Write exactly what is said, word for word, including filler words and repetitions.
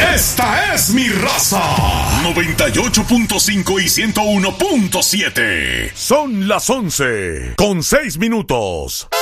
¡Esta es mi raza! noventa y ocho punto cinco y ciento uno punto siete. Son las once con seis minutos.